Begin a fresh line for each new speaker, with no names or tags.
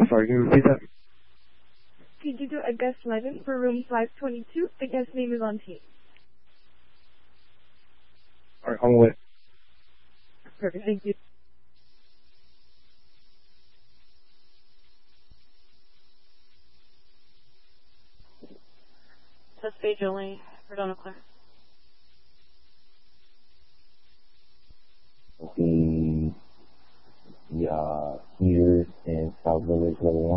sorry, can you repeat that?
Could you do a guest legend for room 522? The guest name is on tape.
Alright, I'm away.
Perfect, thank you.
Test stage only, Redona clear.
The heaters in South Village level 1.